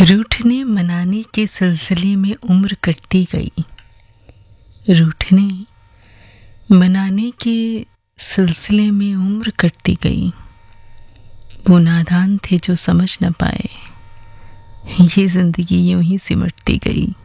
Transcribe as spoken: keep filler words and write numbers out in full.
रूठने मनाने के सिलसिले में उम्र कटती गई। रूठने मनाने के सिलसिले में उम्र कटती गई। वो नादान थे जो समझ न पाए, ये जिंदगी यूं ही सिमटती गई।